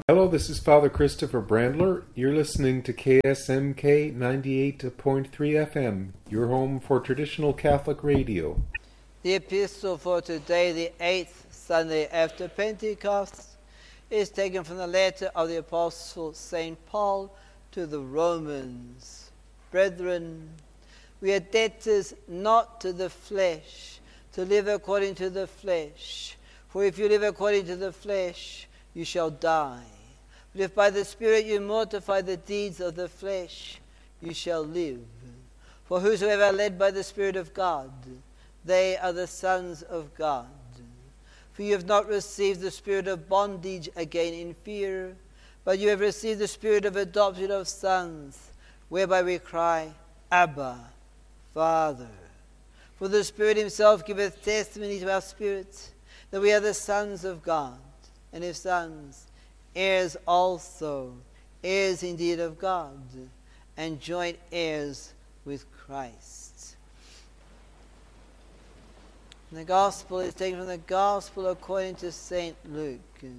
Hello, this is Father Christopher Brandler. You're listening to KSMK 98.3 FM, your home for traditional Catholic radio. The epistle for today, the 8th Sunday after Pentecost, is taken from the letter of the Apostle St. Paul to the Romans. Brethren, we are debtors not to the flesh, to live according to the flesh. For if you live according to the flesh, you shall die. But if by the Spirit you mortify the deeds of the flesh, you shall live. For whosoever are led by the Spirit of God, they are the sons of God. For you have not received the spirit of bondage again in fear, but you have received the spirit of adoption of sons, whereby we cry, Abba, Father. For the Spirit himself giveth testimony to our spirits that we are the sons of God, and if sons, heirs also, heirs indeed of God, and joint heirs with Christ. And the Gospel is taken from the Gospel according to St. Luke.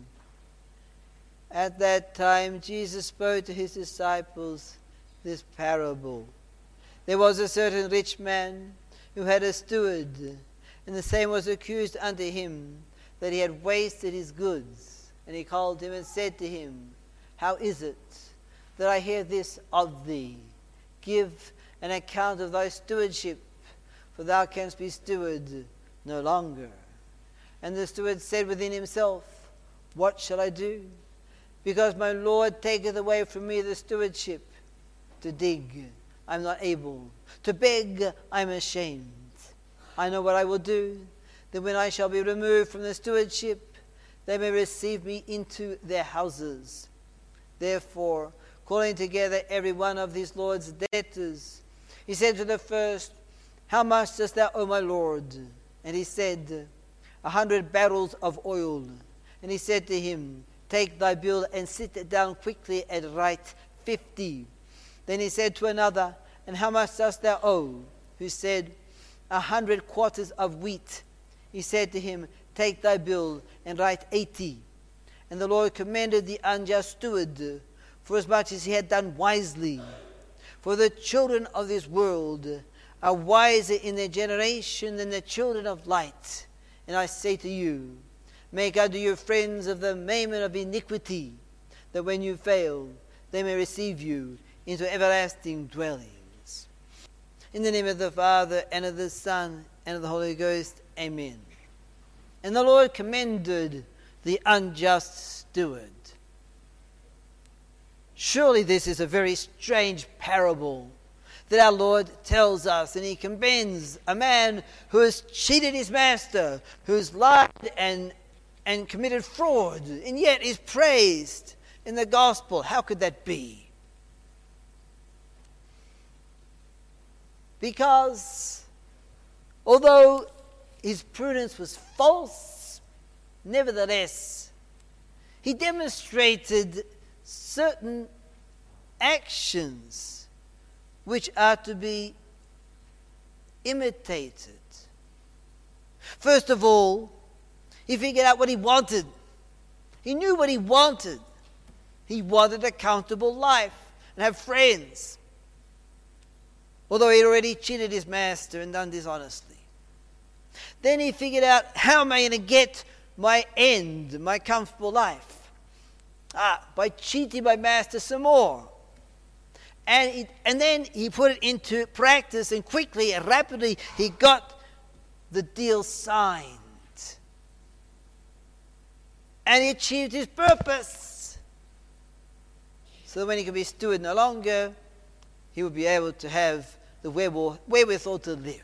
At that time Jesus spoke to his disciples this parable. There was a certain rich man who had a steward, and the same was accused unto him that he had wasted his goods. And he called him and said to him, How is it that I hear this of thee? Give an account of thy stewardship, for thou canst be steward no longer. And the steward said within himself, What shall I do? Because my Lord taketh away from me the stewardship. To dig, I am not able. To beg, I am ashamed. I know what I will do, that when I shall be removed from the stewardship, they may receive me into their houses. Therefore, calling together every one of his Lord's debtors, he said to the first, How much dost thou owe my Lord? And he said, 100 barrels of oil. And he said to him, Take thy bill and sit it down quickly and write 50. Then he said to another, And how much dost thou owe? Who said, 100 quarters of wheat. He said to him, Take thy bill and write 80. And the Lord commended the unjust steward, forasmuch as he had done wisely. For the children of this world are wiser in their generation than the children of light. And I say to you, make unto your friends of the mammon of iniquity, that when you fail, they may receive you into everlasting dwellings. In the name of the Father, and of the Son, and of the Holy Ghost, amen. And the Lord commended the unjust steward. Surely this is a very strange parable that our Lord tells us, and he commends a man who has cheated his master, who's lied and committed fraud, and yet is praised in the gospel. How could that be? Because although his prudence was false, nevertheless, he demonstrated certain actions which are to be imitated. First of all, he figured out what he wanted. He knew what he wanted. He wanted a comfortable life and have friends, although he had already cheated his master and done dishonestly. Then he figured out, how am I going to get my end, my comfortable life? By cheating my master some more. And then he put it into practice, and quickly and rapidly he got the deal signed. And he achieved his purpose. So when he could be steward no longer, he would be able to have the wherewithal to live.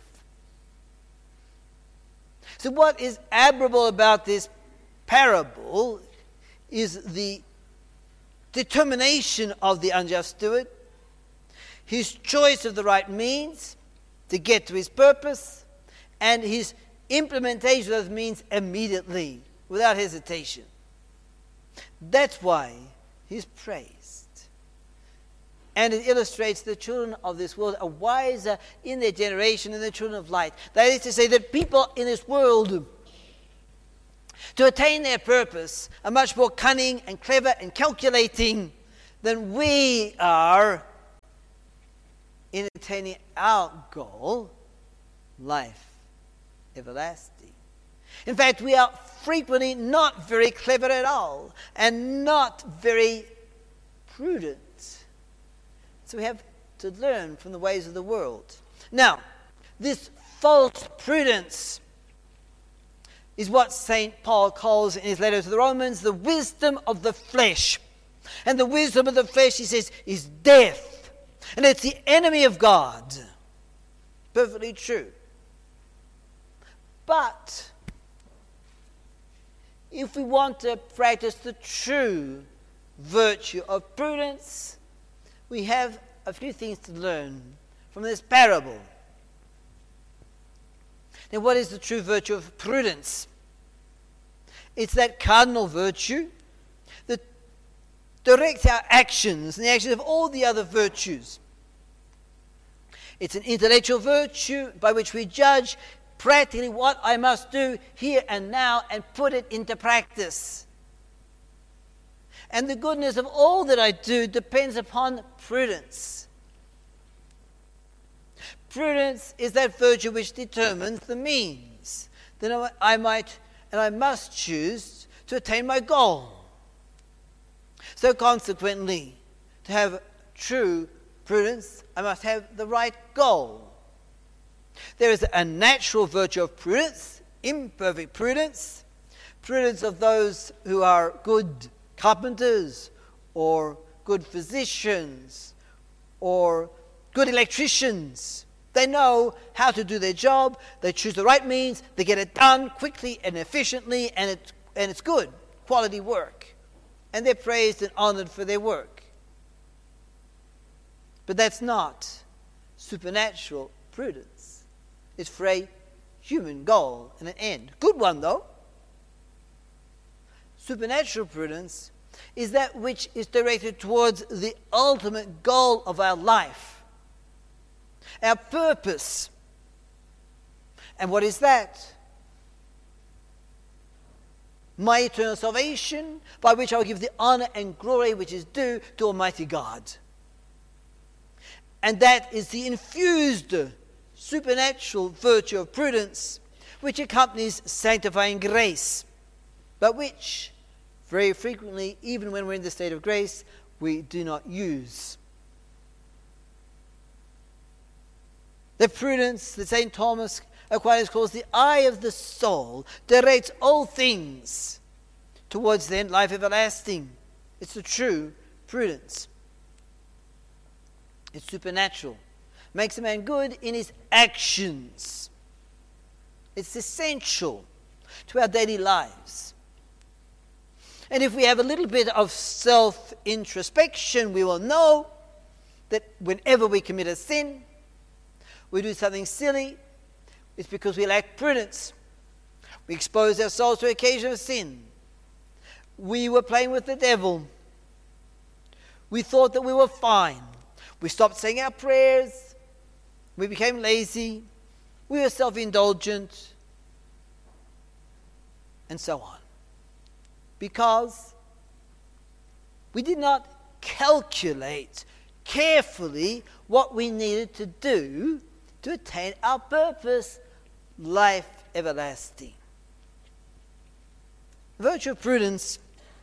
So what is admirable about this parable is the determination of the unjust steward, his choice of the right means to get to his purpose, and his implementation of those means immediately, without hesitation. That's why he's praised. And it illustrates the children of this world are wiser in their generation than the children of light. That is to say that people in this world to attain their purpose are much more cunning and clever and calculating than we are in attaining our goal, life everlasting. In fact, we are frequently not very clever at all and not very prudent. So we have to learn from the ways of the world. Now, this false prudence is what St. Paul calls in his letter to the Romans the wisdom of the flesh. And the wisdom of the flesh, he says, is death. And it's the enemy of God. Perfectly true. But if we want to practice the true virtue of prudence, we have a few things to learn from this parable. Now, what is the true virtue of prudence? It's that cardinal virtue that directs our actions and the actions of all the other virtues. It's an intellectual virtue by which we judge practically what I must do here and now and put it into practice. And the goodness of all that I do depends upon prudence. Prudence is that virtue which determines the means that I might and I must choose to attain my goal. So consequently, to have true prudence, I must have the right goal. There is a natural virtue of prudence, imperfect prudence, prudence of those who are good carpenters or good physicians or good electricians. They know how to do their job, they choose the right means, they get it done quickly and efficiently, and it's good, quality work. And they're praised and honored for their work. But that's not supernatural prudence. It's for a human goal and an end. Good one, though. Supernatural prudence is that which is directed towards the ultimate goal of our life, our purpose. And what is that? My eternal salvation, by which I will give the honor and glory which is due to Almighty God. And that is the infused supernatural virtue of prudence which accompanies sanctifying grace, but which very frequently, even when we're in the state of grace, we do not use. The prudence that St. Thomas Aquinas calls the eye of the soul directs all things towards then life everlasting. It's the true prudence. It's supernatural. Makes a man good in his actions. It's essential to our daily lives. And if we have a little bit of self-introspection, we will know that whenever we commit a sin, we do something silly, it's because we lack prudence. We expose ourselves to occasion of sin. We were playing with the devil. We thought that we were fine. We stopped saying our prayers. We became lazy. We were self-indulgent. And so on. Because we did not calculate carefully what we needed to do to attain our purpose, life everlasting. Virtue of prudence,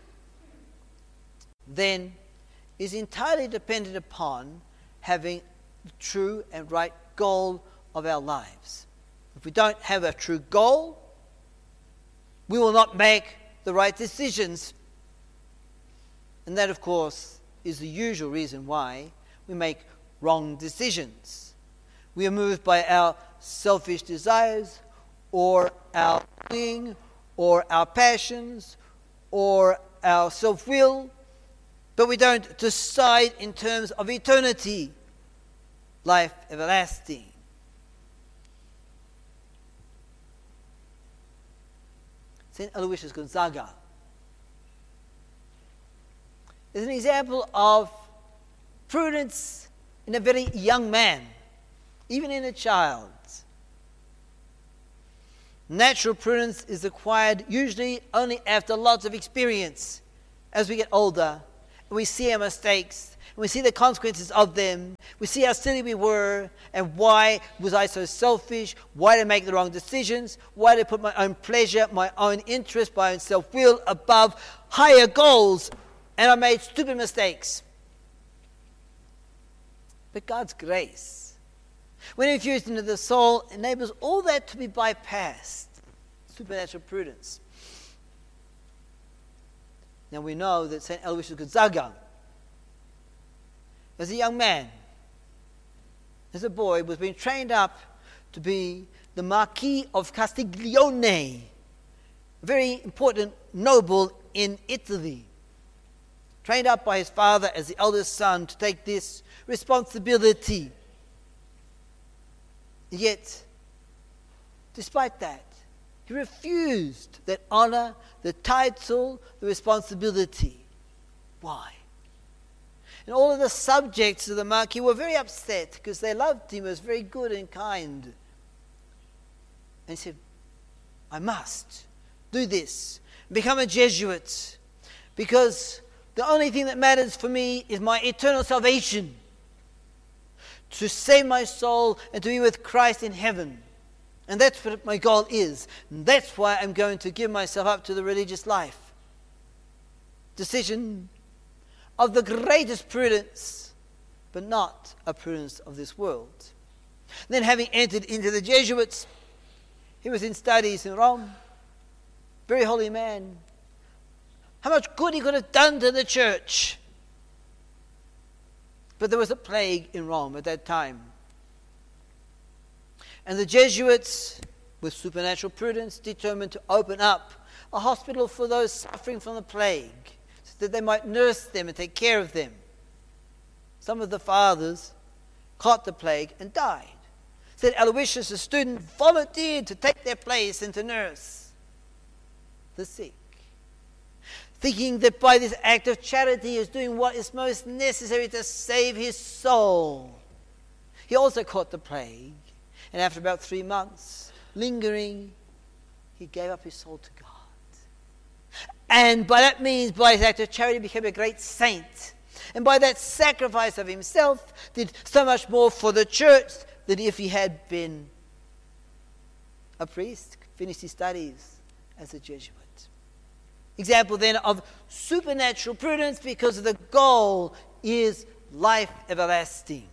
then, is entirely dependent upon having the true and right goal of our lives. If we don't have a true goal, we will not make the right decisions. And that, of course, is the usual reason why we make wrong decisions. We are moved by our selfish desires, or our longing, or our passions, or our self-will, but we don't decide in terms of eternity, life everlasting. St. Aloysius Gonzaga is an example of prudence in a very young man, even in a child. Natural prudence is acquired usually only after lots of experience. As we get older, we see our mistakes, and we see the consequences of them. We see how silly we were, and why was I so selfish? Why did I make the wrong decisions? Why did I put my own pleasure, my own interest, my own self-will above higher goals? And I made stupid mistakes. But God's grace, when infused into the soul, enables all that to be bypassed. Supernatural prudence. Now we know that St. Aloysius Gonzaga, as a young man, as a boy, was being trained up to be the Marquis of Castiglione, a very important noble in Italy. Trained up by his father as the eldest son to take this responsibility. Yet, despite that, he refused that honor, the title, the responsibility. Why? And all of the subjects of the Marquis were very upset because they loved him as very good and kind. And he said, I must do this, become a Jesuit, because the only thing that matters for me is my eternal salvation, to save my soul and to be with Christ in heaven. And that's what my goal is. And that's why I'm going to give myself up to the religious life. Decision of the greatest prudence, but not a prudence of this world. Then, having entered into the Jesuits, he was in studies in Rome. Very holy man. How much good he could have done to the church. But there was a plague in Rome at that time. And the Jesuits, with supernatural prudence, determined to open up a hospital for those suffering from the plague, so that they might nurse them and take care of them. Some of the fathers caught the plague and died. St. Aloysius, a student, volunteered to take their place and to nurse the sick, thinking that by this act of charity he is doing what is most necessary to save his soul. He also caught the plague. And after about 3 months, lingering, he gave up his soul to God. And by that means, by his act of charity, became a great saint. And by that sacrifice of himself, did so much more for the church than if he had been a priest, finished his studies as a Jesuit. Example then of supernatural prudence, because the goal is life everlasting.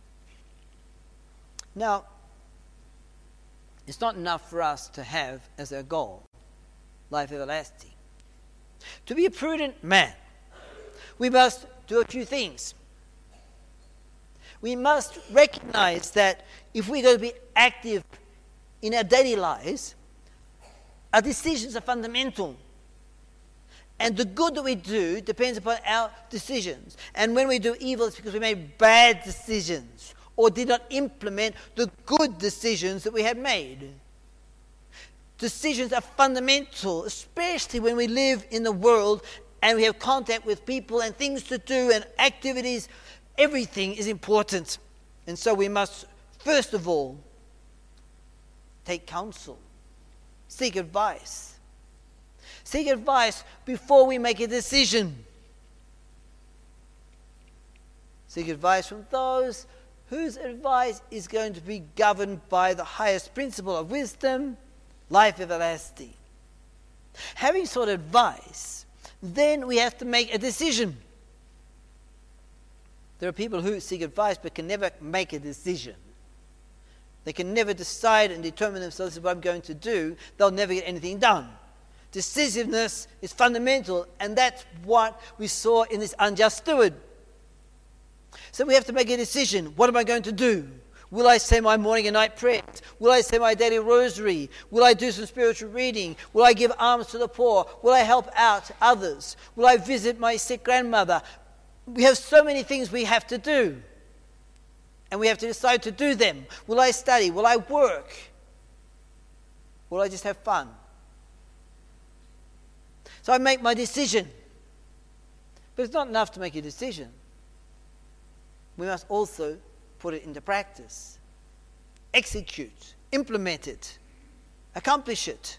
Now, it's not enough for us to have as our goal life everlasting. To be a prudent man, we must do a few things. We must recognize that if we're going to be active in our daily lives, our decisions are fundamental. And the good that we do depends upon our decisions. And when we do evil, it's because we made bad decisions or did not implement the good decisions that we had made. Decisions are fundamental, especially when we live in the world and we have contact with people and things to do and activities. Everything is important. And so we must, first of all, take counsel, seek advice. Seek advice before we make a decision. Seek advice from those whose advice is going to be governed by the highest principle of wisdom, life everlasting. Having sought advice, then we have to make a decision. There are people who seek advice but can never make a decision. They can never decide and determine themselves what I'm going to do. They'll never get anything done. Decisiveness is fundamental, and that's what we saw in this unjust steward. So we have to make a decision. What am I going to do? Will I say my morning and night prayers? Will I say my daily rosary? Will I do some spiritual reading? Will I give alms to the poor? Will I help out others? Will I visit my sick grandmother? We have so many things we have to do, and we have to decide to do them. Will I study? Will I work? Will I just have fun? So I make my decision. But it's not enough to make a decision. We must also put it into practice. Execute. Implement it. accomplish it.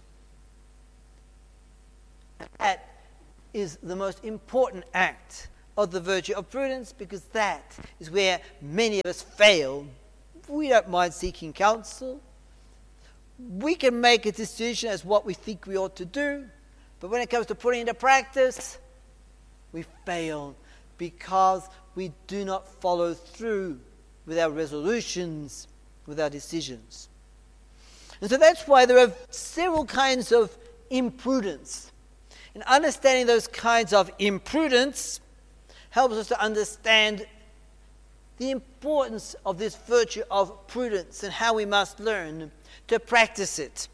That is the most important act of the virtue of prudence, because that is where many of us fail. We don't mind seeking counsel. We can make a decision as what we think we ought to do, but when it comes to putting into practice, we fail because we do not follow through with our resolutions, with our decisions. And so that's why there are several kinds of imprudence. And understanding those kinds of imprudence helps us to understand the importance of this virtue of prudence and how we must learn to practice it.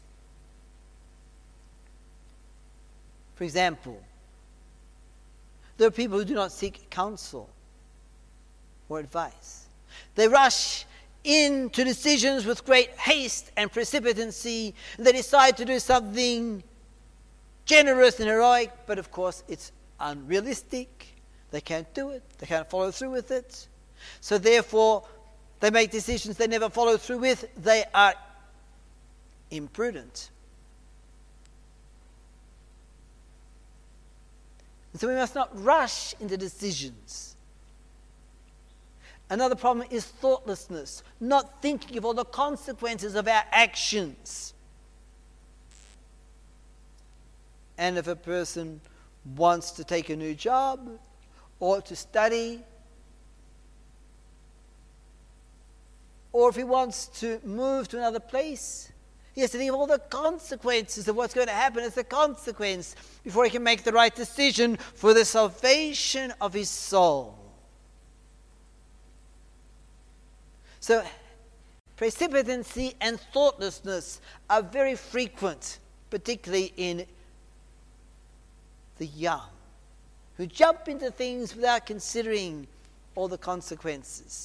For example, there are people who do not seek counsel or advice. They rush into decisions with great haste and precipitancy, and they decide to do something generous and heroic, but of course it's unrealistic. They can't do it. They can't follow through with it. So therefore, they make decisions they never follow through with. They are imprudent. And so we must not rush into decisions. Another problem is thoughtlessness, not thinking of all the consequences of our actions. And if a person wants to take a new job or to study, or if he wants to move to another place, he has to think of all the consequences of what's going to happen as a consequence before he can make the right decision for the salvation of his soul. So, precipitancy and thoughtlessness are very frequent, particularly in the young, who jump into things without considering all the consequences.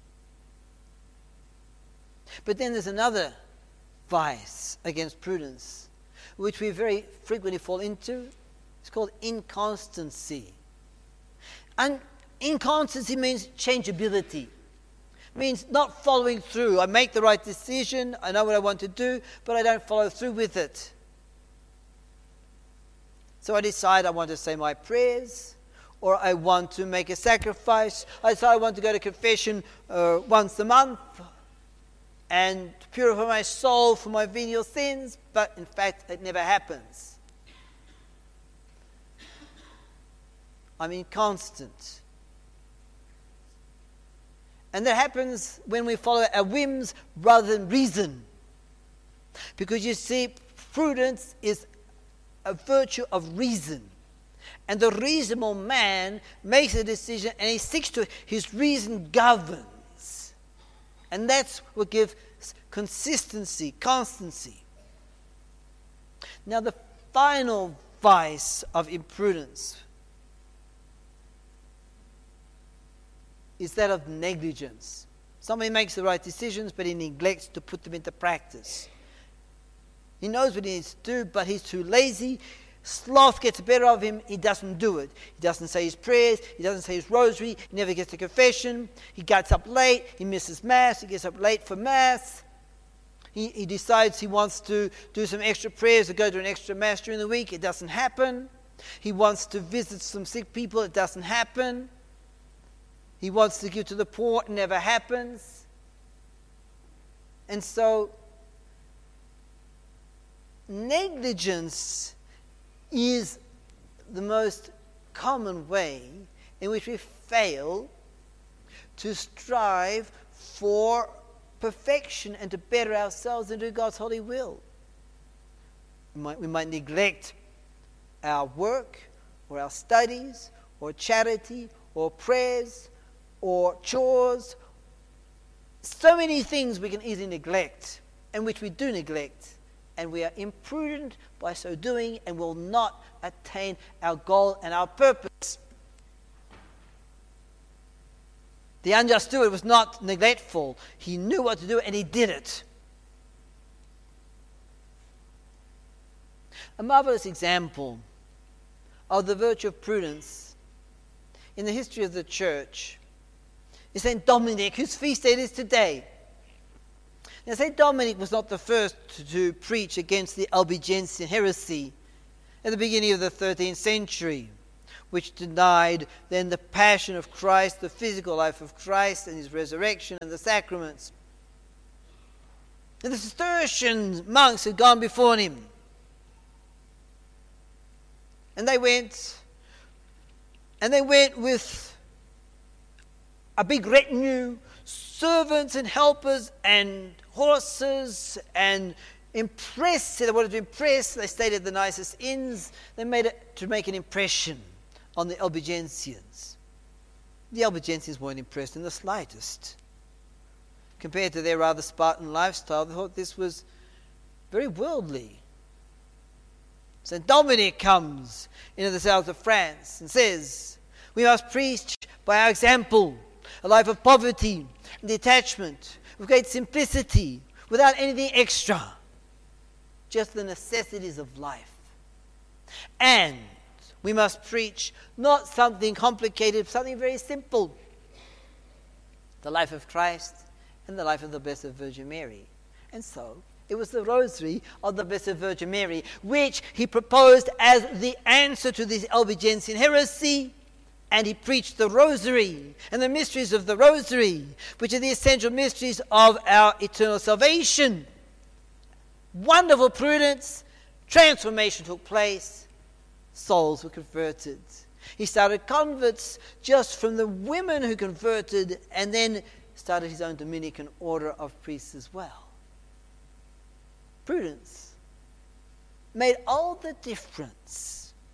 But then there's another vice against prudence, which we very frequently fall into. It's called inconstancy. And inconstancy means changeability. Means not following through. I make the right decision, I know what I want to do, but I don't follow through with it. So I decide I want to say my prayers, or I want to make a sacrifice. I decide I want to go to confession once a month and to purify my soul from my venial sins, but in fact it never happens. I'm inconstant. And that happens when we follow our whims rather than reason. Because you see, prudence is a virtue of reason. And the reasonable man makes a decision and he sticks to it. His reason governs. And that's what gives consistency, constancy. Now the final vice of imprudence is that of negligence. Somebody makes the right decisions, but he neglects to put them into practice. He knows what he needs to do, but he's too lazy. Sloth gets the better of him. He doesn't do it. He doesn't say his prayers. He doesn't say his rosary. He never gets to confession. He gets up late. He misses Mass. He gets up late for Mass. He decides he wants to do some extra prayers or go to an extra Mass during the week. It doesn't happen. He wants to visit some sick people. It doesn't happen. He wants to give to the poor. It never happens. And so, negligence is the most common way in which we fail to strive for perfection and to better ourselves and do God's holy will. We might neglect our work or our studies or charity or prayers or chores. So many things we can easily neglect, and which we do neglect, and we are imprudent by so doing and will not attain our goal and our purpose. The unjust steward was not neglectful. He knew what to do and he did it. A marvelous example of the virtue of prudence in the history of the church is Saint Dominic, whose feast day it is today. Now, St. Dominic was not the first to preach against the Albigensian heresy at the beginning of the 13th century, which denied then the passion of Christ, the physical life of Christ and his resurrection and the sacraments. And the Cistercian monks had gone before him. And they went with a big retinue, servants and helpers and horses, and impressed. They wanted to impress. They stayed at the nicest inns. They made it to make an impression on the Albigensians. The Albigensians weren't impressed in the slightest. Compared to their rather Spartan lifestyle, they thought this was very worldly. St. Dominic comes into the south of France and says, we must preach by our example a life of poverty and detachment, with great simplicity, without anything extra, just the necessities of life. And we must preach not something complicated, something very simple, the life of Christ and the life of the Blessed Virgin Mary. And so it was the Rosary of the Blessed Virgin Mary, which he proposed as the answer to this Albigensian heresy. And he preached the Rosary and the mysteries of the Rosary, which are the essential mysteries of our eternal salvation. Wonderful prudence, transformation took place, souls were converted. He started converts just from the women who converted, and then started his own Dominican order of priests as well. Prudence made all the difference.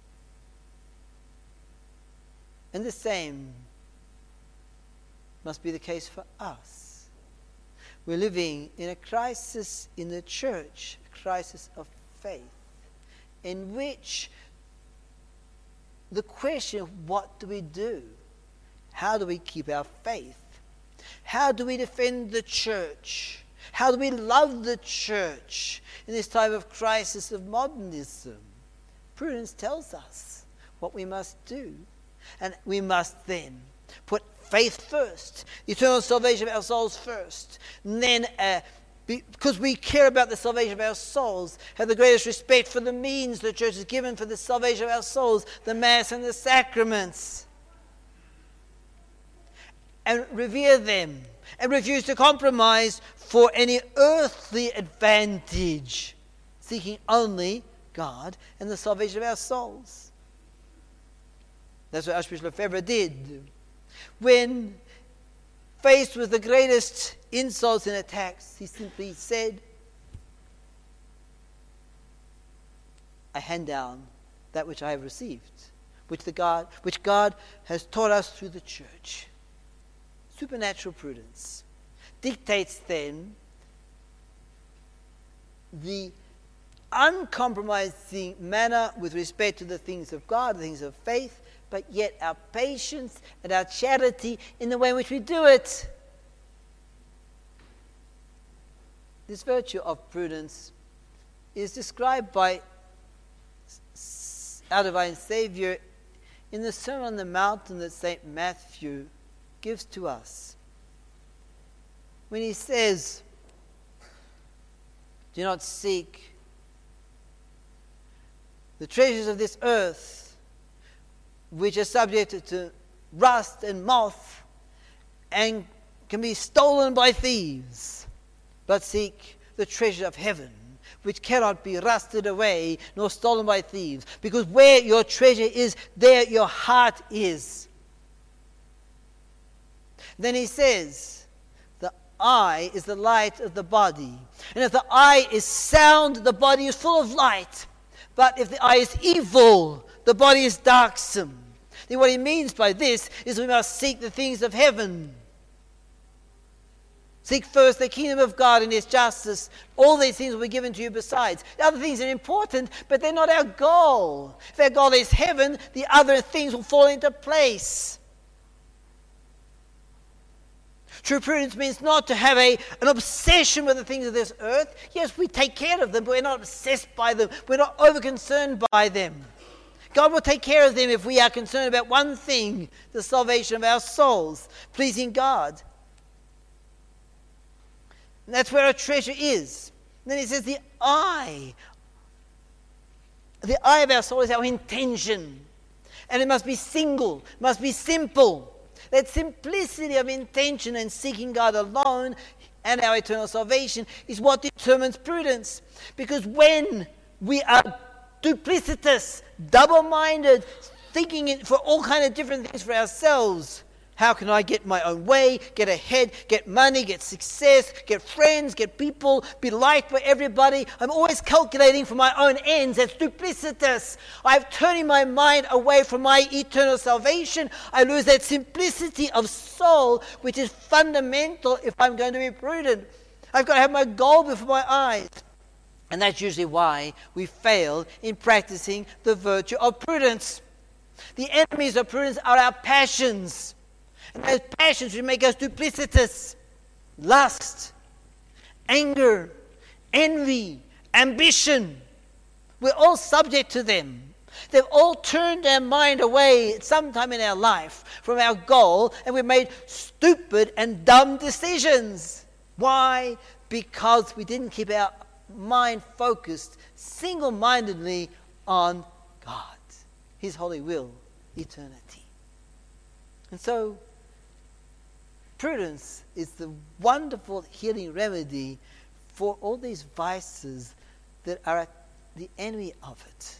And the same must be the case for us. We're living in a crisis in the church, a crisis of faith, in which the question of what do we do? How do we keep our faith? How do we defend the church? How do we love the church in this time of crisis of modernism? Prudence tells us what we must do. And we must then put faith first, eternal salvation of our souls first. And then, because we care about the salvation of our souls, have the greatest respect for the means the church has given for the salvation of our souls, the Mass and the sacraments. And revere them, and refuse to compromise for any earthly advantage, seeking only God and the salvation of our souls. That's what Archbishop Lefebvre did. When faced with the greatest insults and attacks, he simply said, I hand down that which I have received, which God has taught us through the church. Supernatural prudence dictates then the uncompromising manner with respect to the things of God, the things of faith, but yet our patience and our charity in the way in which we do it. This virtue of prudence is described by our divine Savior in the Sermon on the Mountain that St. Matthew gives to us. When he says, do not seek the treasures of this earth, which are subject to rust and moth and can be stolen by thieves, but seek the treasure of heaven, which cannot be rusted away nor stolen by thieves, because where your treasure is, there your heart is. Then he says, the eye is the light of the body, and if the eye is sound, the body is full of light, but if the eye is evil, the body is darksome. Then what he means by this is we must seek the things of heaven. Seek first the kingdom of God and his justice. All these things will be given to you besides. The other things are important, but they're not our goal. If our goal is heaven, the other things will fall into place. True prudence means not to have an obsession with the things of this earth. Yes, we take care of them, but we're not obsessed by them. We're not over-concerned by them. God will take care of them if we are concerned about one thing, the salvation of our souls, pleasing God. And that's where our treasure is. And then he says the eye of our soul is our intention. And it must be single, must be simple. That simplicity of intention and seeking God alone and our eternal salvation is what determines prudence. Because when we are duplicitous, double-minded, thinking for all kinds of different things for ourselves, how can I get my own way, get ahead, get money, get success, get friends, get people, be liked by everybody? I'm always calculating for my own ends. That's duplicitous. I'm turning my mind away from my eternal salvation. I lose that simplicity of soul, which is fundamental if I'm going to be prudent. I've got to have my goal before my eyes. And that's usually why we fail in practicing the virtue of prudence. The enemies of prudence are our passions. And those passions will make us duplicitous. Lust, anger, envy, ambition. We're all subject to them. They've all turned their mind away at some time in our life from our goal, and we've made stupid and dumb decisions. Why? Because we didn't keep our mind focused single-mindedly on God, His holy will, eternity. And so, prudence is the wonderful healing remedy for all these vices that are the enemy of it.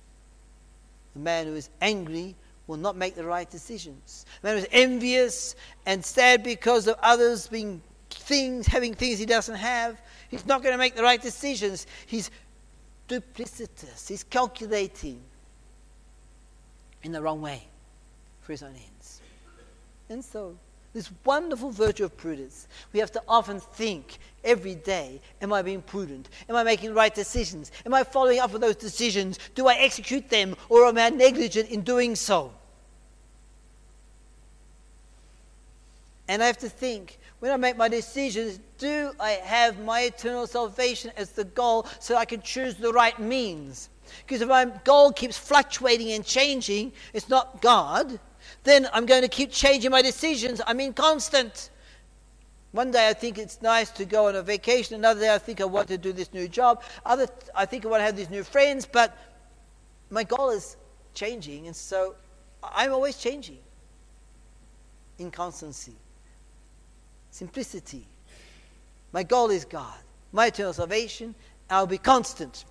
The man who is angry will not make the right decisions. The man who is envious and sad because of others having things he doesn't have, he's not going to make the right decisions. He's duplicitous. He's calculating in the wrong way for his own ends. And so, this wonderful virtue of prudence, we have to often think every day, am I being prudent? Am I making the right decisions? Am I following up with those decisions? Do I execute them, or am I negligent in doing so? And I have to think, when I make my decisions, do I have my eternal salvation as the goal so I can choose the right means? Because if my goal keeps fluctuating and changing, it's not God, then I'm going to keep changing my decisions. I'm inconstant. One day I think it's nice to go on a vacation. Another day I think I want to do this new job. I think I want to have these new friends. But my goal is changing. And so I'm always changing. Inconstancy. Simplicity. My goal is God. My eternal salvation. I'll be constant.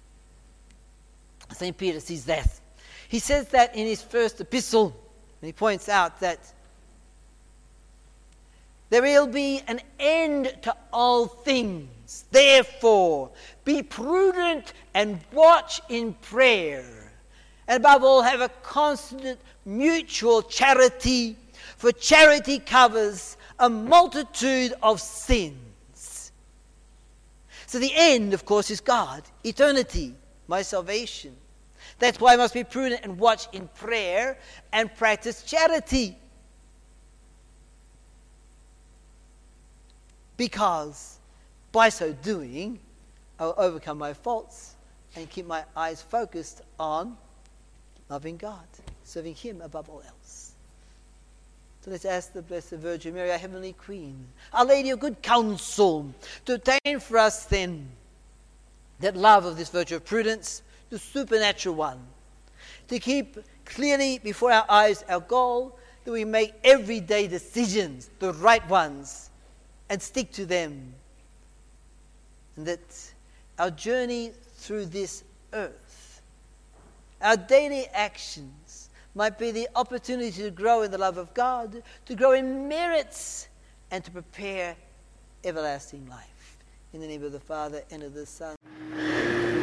St. Peter sees that. He says that in his first epistle. And he points out that there will be an end to all things. Therefore, be prudent and watch in prayer. And above all, have a constant mutual charity, for charity covers a multitude of sins. So the end, of course, is God, eternity, my salvation. That's why I must be prudent and watch in prayer and practice charity. Because by so doing, I'll overcome my faults and keep my eyes focused on loving God, serving Him above all else. So let's ask the Blessed Virgin Mary, our Heavenly Queen, Our Lady of Good Counsel, to obtain for us then that love of this virtue of prudence, the supernatural one, to keep clearly before our eyes our goal, that we make everyday decisions, the right ones, and stick to them. And that our journey through this earth, our daily actions, might be the opportunity to grow in the love of God, to grow in merits, and to prepare everlasting life. In the name of the Father, and of the Son,